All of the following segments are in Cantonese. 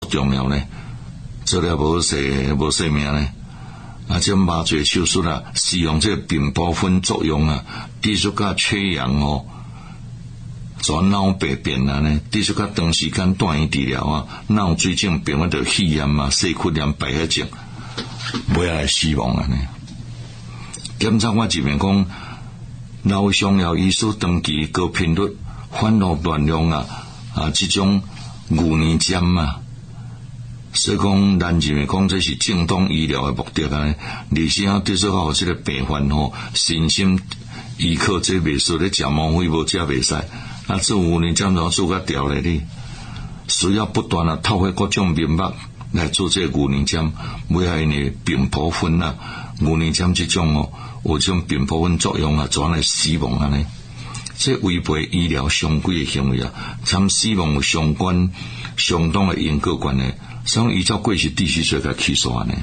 重要呢？做了无生命呢？这麻醉手术啊，使用这并部分作用啊，继续甲缺氧做脑病变呢，继续甲长时间住院治疗脑水肿变到肺炎细菌炎败血症，尾来死亡呢。检查我这边讲，脑伤了医师长期高频率反复乱用这种牛奶针所以讲，咱认为讲这是正当医疗的目的而且对说互这个病患身心依靠这袂输咧食毛费无食袂使，做牛奶针怎做甲调咧哩？需要不断透过各种面目来做这牛奶针，危害呢并部分牛奶针这种有这种并部分作用转来死亡呢？这违背医疗常规的行为参死亡有相关相当的因果关系。所以依照过去第四岁甲起诉呢，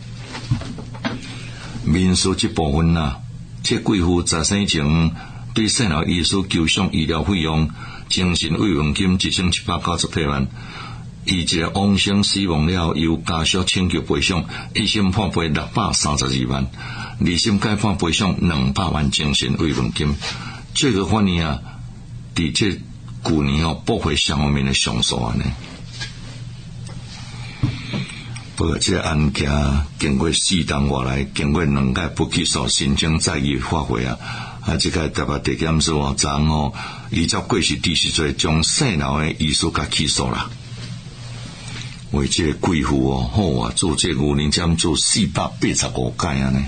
民事这部分这贵妇10岁以前对细脑医师求偿医疗费用、精神慰问金1798万，以一个往生死亡了后，由家属请求赔偿，一审判赔632万，二审改判赔偿200万精神慰问金。这个法院在这去年驳回双方面的上诉呢。不过这案件经过4档外来，经过2届不起诉申请再议发回这个台北地检署昨依照过去第四罪将细脑的医师甲起诉啦。为这个贵妇好做这牛奶针做485届呢。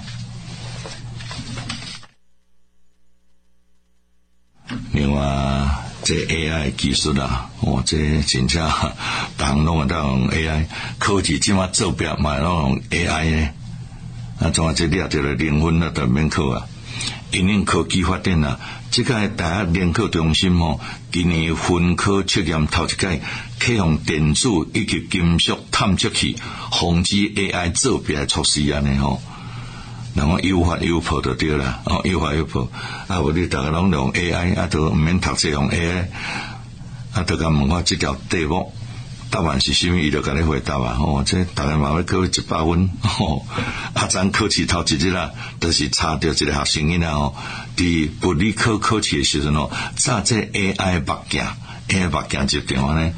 另外这 AI 技术这真正别人拢会当用 AI 科技，即马做表嘛拢用 AI 呢。怎这掠着了灵魂就免考因应科技发展这个大学联考中心今年分科测验头一届启用电子以及金属探测器，防止 AI 做表的措施呢然后有法有破就对啦，有法有破有你大家拢用 AI 都毋免读册用 AI 都甲问我这条题目答案是什么，伊就甲你回答这大家嘛要考100分咱考试头一日就是查到一个学生囡伫物理考试的时阵早这 AI 目镜一场呢，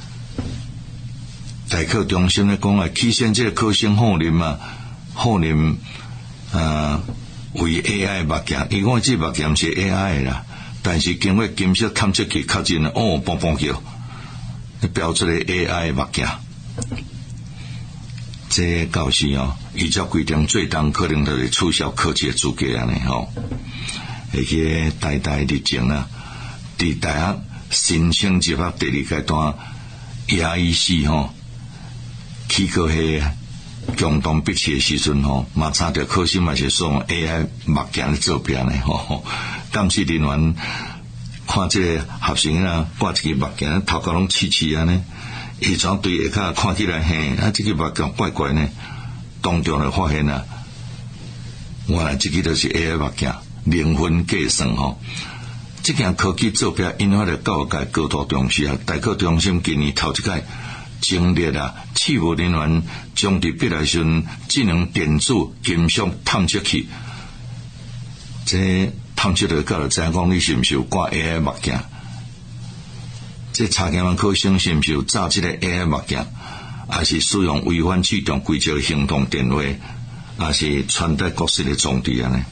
大考中心咧讲起先这个考生好认为 AI 目镜，伊讲这目镜是 AI 的啦，但是经过金属探测器确认蹦蹦叫，标出来 AI 目镜。这到时依照规定最当可能就是取消考试的资格而且大日前伫大学申请入学第2阶段AIC起考系共同笔试的时阵嘛差着考生嘛是使用 AI 目镜做表呢监视人员看这个学生挂一个目镜头壳拢刺呢，伊怎对下骹看起来这个目镜怪怪呢，当场就发现原来这个就是 AI 目镜灵魂计算这件科技做表引发了教育界高度重视大考中心今年头一届成立试务人员将伫毕业时智能电子金属探测器，这探测就到知影讲你是毋是有挂 AI 目镜，这查验完考生是毋是有炸这个 AI 目镜，还是使用违反启动规则的行动电话，还是穿戴各式的装置呢？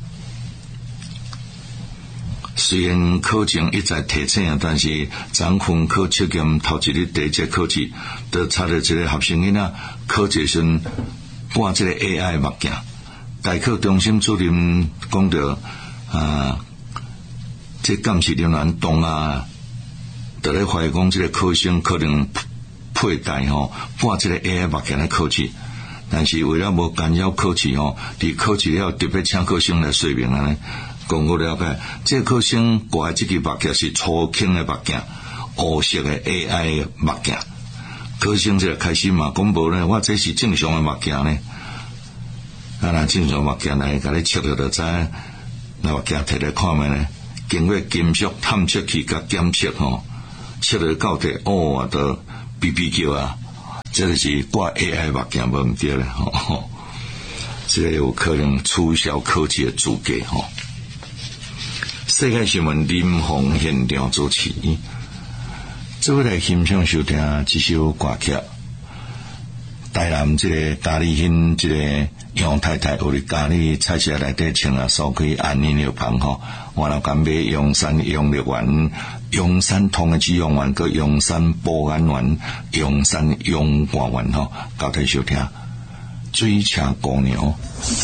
虽然考前一再提醒但是昨分科测验头一日第一节考试，就查到一个学生囡仔考试时搬这个 AI 目镜，大考中心主任讲到这监视人员当就咧怀疑讲这个考生可能佩戴搬这个 AI 目镜来考试，但是为了无干扰考试伫考试了特别请考生来说明讲我了解，这个考生挂这个目镜是粗轻的目镜，黑色的 AI 目镜。考生这开始嘛讲无呢，我这是正常的目镜呢。若正常目镜来甲你测到就知，那目镜摕来看觅呢，经过金属探测器甲检测测到到底就哔哔叫这就是挂 AI 目镜无毋对咧吼，这个有可能促销科技的主价吼。世界新闻林鸿现场主持，这位来欣赏收听这首歌曲。台南这个嘉义县这个杨太太，有伫嘉义菜市内底穿啊，所开安宁药房吼，我老干买阳山养乐丸、阳山通的止痒丸、个阳山保安丸、阳山养肝丸吼，交替收听，水车姑娘。